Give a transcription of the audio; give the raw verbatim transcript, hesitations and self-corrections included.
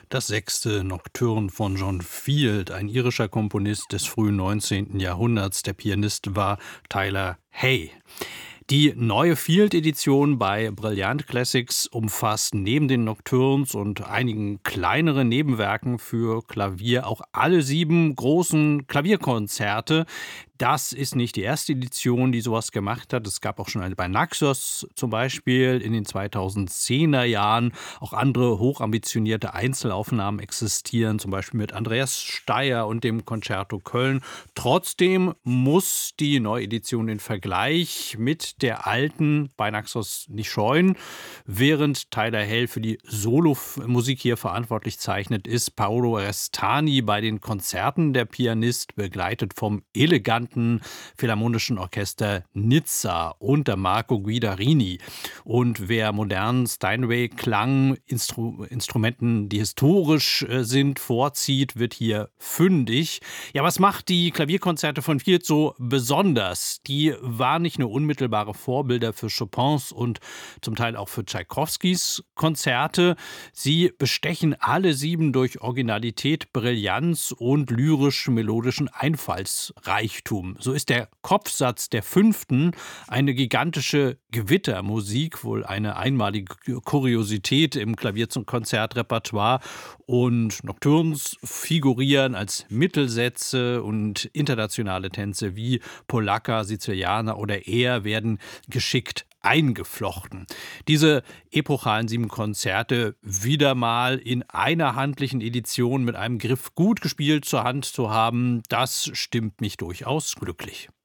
Das sechste Nocturne von John Field, ein irischer Komponist des frühen neunzehnten Jahrhunderts. Der Pianist war Tyler Hay. Die neue Field-Edition bei Brilliant Classics umfasst neben den Nocturnes und einigen kleineren Nebenwerken für Klavier auch alle sieben großen Klavierkonzerte. Das ist nicht die erste Edition, die sowas gemacht hat. Es gab auch schon eine bei Naxos zum Beispiel in den zweitausendzehner Jahren. Auch andere hochambitionierte Einzelaufnahmen existieren, zum Beispiel mit Andreas Steyer und dem Concerto Köln. Trotzdem muss die Neuedition den Vergleich mit der alten bei Naxos nicht scheuen. Während Tyler Hay für die Solomusik hier verantwortlich zeichnet, ist Paolo Restani bei den Konzerten der Pianist, begleitet vom eleganten Philharmonischen Orchester Nizza unter Marco Guidarini. Und wer modernen Steinway-Klang, Instru- Instrumenten, die historisch äh, sind, vorzieht, wird hier fündig. Ja, was macht die Klavierkonzerte von Field so besonders? Die waren nicht nur unmittelbare Vorbilder für Chopins und zum Teil auch für Tschaikowskis Konzerte. Sie bestechen alle sieben durch Originalität, Brillanz und lyrisch-melodischen Einfallsreichtum. So ist der Kopfsatz der fünften eine gigantische Gewittermusik, wohl eine einmalige Kuriosität im Klavier- zum Konzertrepertoire. Und Nocturnes figurieren als Mittelsätze und internationale Tänze wie Polacca, Sizilianer oder Air werden geschickt eingeflochten. Diese epochalen sieben Konzerte wieder mal in einer handlichen Edition mit einem Griff gut gespielt zur Hand zu haben, das stimmt mich durchaus glücklich.